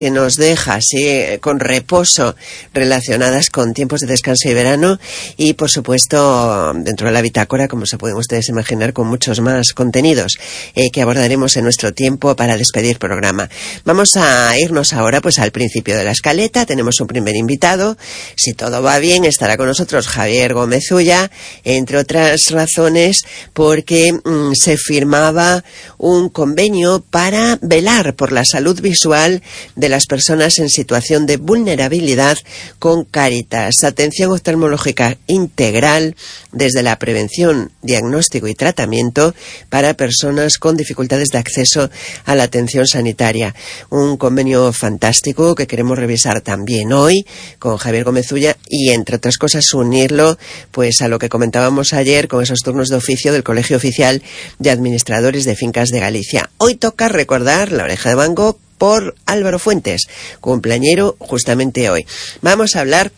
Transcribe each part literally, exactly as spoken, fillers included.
que nos deja así con reposo relacionadas con tiempos de descanso y verano y por supuesto dentro de la bitácora, como se pueden ustedes imaginar, con muchos más contenidos eh, que abordaremos en nuestro tiempo para despedir programa. Vamos a irnos ahora pues al principio de la escaleta. Tenemos un primer invitado. Si todo va bien estará con nosotros Javier Gómez Ulla, entre otras razones porque mmm, se firmaba un convenio para velar por la salud visual de las personas en situación de vulnerabilidad con Cáritas. Atención oftalmológica integral desde la prevención, diagnóstico y tratamiento para personas con dificultades de acceso a la atención sanitaria. Un convenio fantástico que queremos revisar también hoy con Javier Gómez Ulla y, entre otras cosas, unirlo pues a lo que comentábamos ayer con esos turnos de oficio del Colegio Oficial de Administradores de Fincas de Galicia. Hoy toca recordar La Oreja de Van Gogh por Álvaro Fuentes, cumpleañero justamente hoy. Vamos a hablar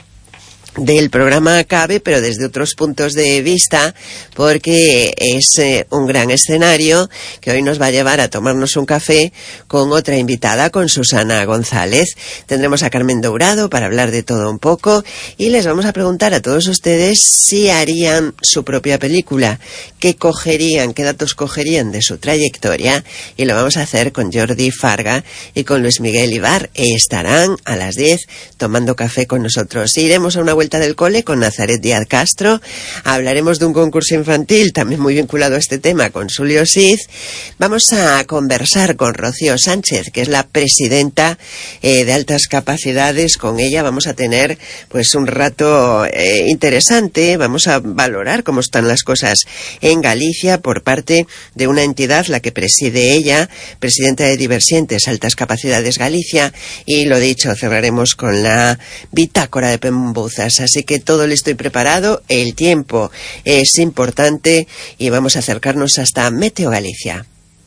del programa Cabe, pero desde otros puntos de vista, porque es eh, un gran escenario que hoy nos va a llevar a tomarnos un café con otra invitada, con Susana González. Tendremos a Carmen Dourado para hablar de todo un poco y les vamos a preguntar a todos ustedes si harían su propia película, qué cogerían, qué datos cogerían de su trayectoria, y lo vamos a hacer con Jordi Farga y con Luis Miguel Ibar. Estarán a las diez tomando café con nosotros. Iremos a una vuelta del cole con Nazaret Díaz Castro, hablaremos de un concurso infantil también muy vinculado a este tema con Sulio Cid. Vamos a conversar con Rocío Sánchez, que es la presidenta eh, de Altas Capacidades. Con ella vamos a tener pues un rato eh, interesante. Vamos a valorar cómo están las cosas en Galicia por parte de una entidad, la que preside ella, presidenta de Diversientes Altas Capacidades Galicia, y lo dicho, cerraremos con la bitácora de Pembuzas. Así que todo listo y preparado, el tiempo es importante y vamos a acercarnos hasta Meteo Galicia.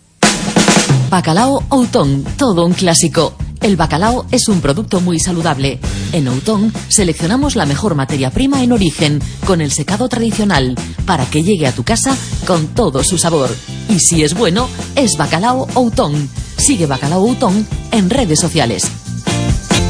Bacalao Outón, todo un clásico. El bacalao es un producto muy saludable. En Outón seleccionamos la mejor materia prima en origen, con el secado tradicional, para que llegue a tu casa con todo su sabor. Y si es bueno, es Bacalao Outón. Sigue Bacalao Outón en redes sociales.